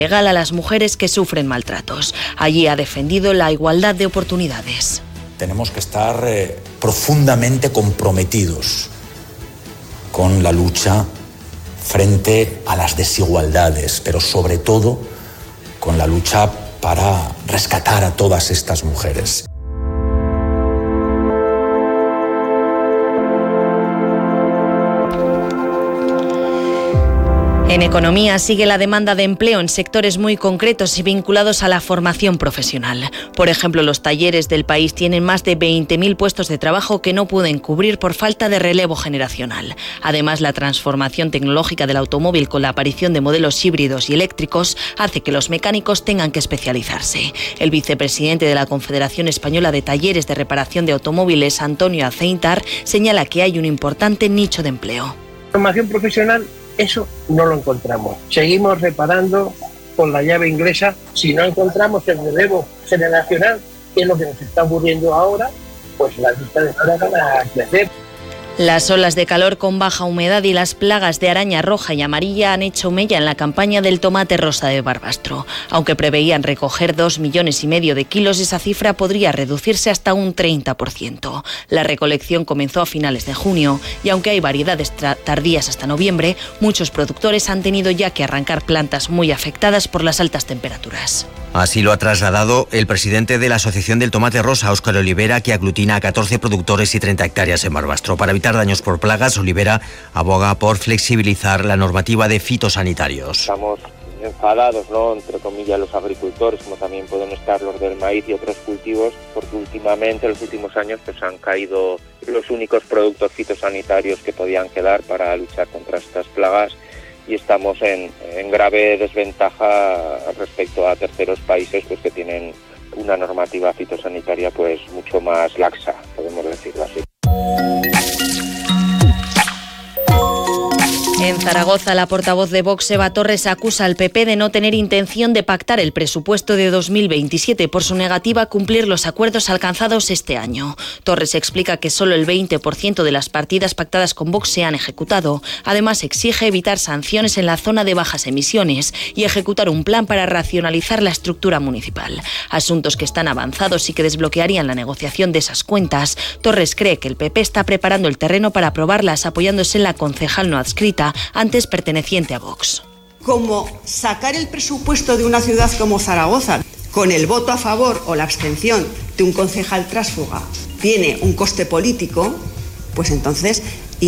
legal a las mujeres que sufren maltratos. Allí ha defendido la igualdad de oportunidades. Tenemos que estar profundamente comprometidos con la lucha frente a las desigualdades, pero sobre todo con la lucha para rescatar a todas estas mujeres. En economía sigue la demanda de empleo en sectores muy concretos y vinculados a la formación profesional. Por ejemplo, los talleres del país tienen más de 20.000 puestos de trabajo que no pueden cubrir por falta de relevo generacional. Además, la transformación tecnológica del automóvil con la aparición de modelos híbridos y eléctricos hace que los mecánicos tengan que especializarse. El vicepresidente de la Confederación Española de Talleres de Reparación de Automóviles, Antonio Aceintar, señala que hay un importante nicho de empleo. Formación profesional, eso no lo encontramos. Seguimos reparando con la llave inglesa. Si no encontramos el relevo generacional, que es lo que nos está ocurriendo ahora, pues las listas de espera van a crecer. Las olas de calor con baja humedad y las plagas de araña roja y amarilla han hecho mella en la campaña del tomate rosa de Barbastro. Aunque preveían recoger 2,5 millones de kilos, esa cifra podría reducirse hasta un 30%. La recolección comenzó a finales de junio y aunque hay variedades tardías hasta noviembre, muchos productores han tenido ya que arrancar plantas muy afectadas por las altas temperaturas. Así lo ha trasladado el presidente de la Asociación del Tomate Rosa, Óscar Olivera, que aglutina a 14 productores y 30 hectáreas en Barbastro. Para evitar daños por plagas, Olivera aboga por flexibilizar la normativa de fitosanitarios. Estamos enfadados, ¿no?, entre comillas, los agricultores, como también pueden estar los del maíz y otros cultivos, porque últimamente, en los últimos años, pues han caído los únicos productos fitosanitarios que podían quedar para luchar contra estas plagas. Y estamos en grave desventaja respecto a terceros países, pues que tienen una normativa fitosanitaria pues mucho más laxa, podemos decirlo así. En Zaragoza, la portavoz de Vox, Eva Torres, acusa al PP de no tener intención de pactar el presupuesto de 2027 por su negativa a cumplir los acuerdos alcanzados este año. Torres explica que solo el 20% de las partidas pactadas con Vox se han ejecutado. Además, exige evitar sanciones en la zona de bajas emisiones y ejecutar un plan para racionalizar la estructura municipal. Asuntos que están avanzados y que desbloquearían la negociación de esas cuentas. Torres cree que el PP está preparando el terreno para aprobarlas, apoyándose en la concejal no adscrita, antes perteneciente a Vox. Como sacar el presupuesto de una ciudad como Zaragoza con el voto a favor o la abstención de un concejal tránsfuga tiene un coste político, pues entonces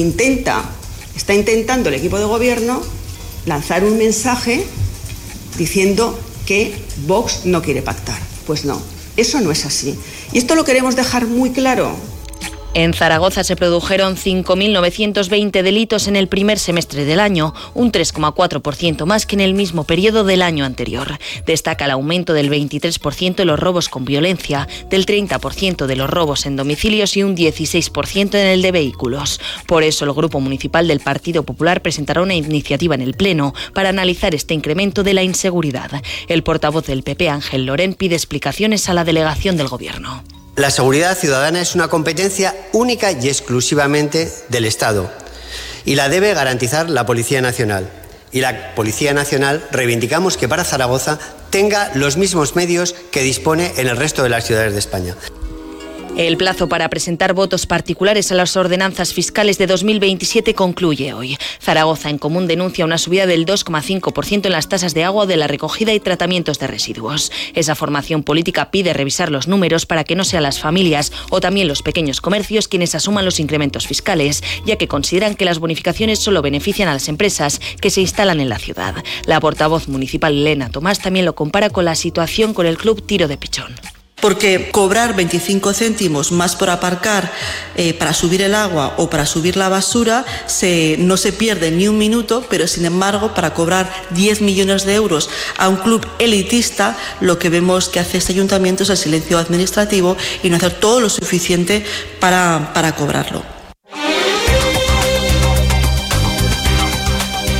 está intentando el equipo de gobierno lanzar un mensaje diciendo que Vox no quiere pactar. Pues no, eso no es así. Y esto lo queremos dejar muy claro. En Zaragoza se produjeron 5.920 delitos en el primer semestre del año, un 3,4% más que en el mismo periodo del año anterior. Destaca el aumento del 23% de los robos con violencia, del 30% de los robos en domicilios y un 16% en el de vehículos. Por eso el Grupo Municipal del Partido Popular presentará una iniciativa en el Pleno para analizar este incremento de la inseguridad. El portavoz del PP, Ángel Lorén, pide explicaciones a la delegación del Gobierno. La seguridad ciudadana es una competencia única y exclusivamente del Estado y la debe garantizar la Policía Nacional. Y la Policía Nacional reivindicamos que para Zaragoza tenga los mismos medios que dispone en el resto de las ciudades de España. El plazo para presentar votos particulares a las ordenanzas fiscales de 2027 concluye hoy. Zaragoza en Común denuncia una subida del 2,5% en las tasas de agua de la recogida y tratamientos de residuos. Esa formación política pide revisar los números para que no sean las familias o también los pequeños comercios quienes asuman los incrementos fiscales, ya que consideran que las bonificaciones solo benefician a las empresas que se instalan en la ciudad. La portavoz municipal Elena Tomás también lo compara con la situación con el Club Tiro de Pichón. Porque cobrar 25 céntimos más por aparcar para subir el agua o para subir la basura no se pierde ni un minuto, pero sin embargo para cobrar 10 millones de euros a un club elitista lo que vemos que hace este ayuntamiento es el silencio administrativo y no hacer todo lo suficiente para cobrarlo.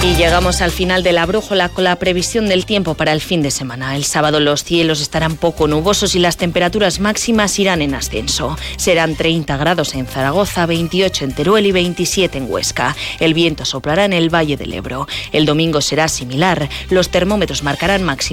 Y llegamos al final de la brújula con la previsión del tiempo para el fin de semana. El sábado los cielos estarán poco nubosos y las temperaturas máximas irán en ascenso. Serán 30 grados en Zaragoza, 28 en Teruel y 27 en Huesca. El viento soplará en el Valle del Ebro. El domingo será similar. Los termómetros marcarán máximos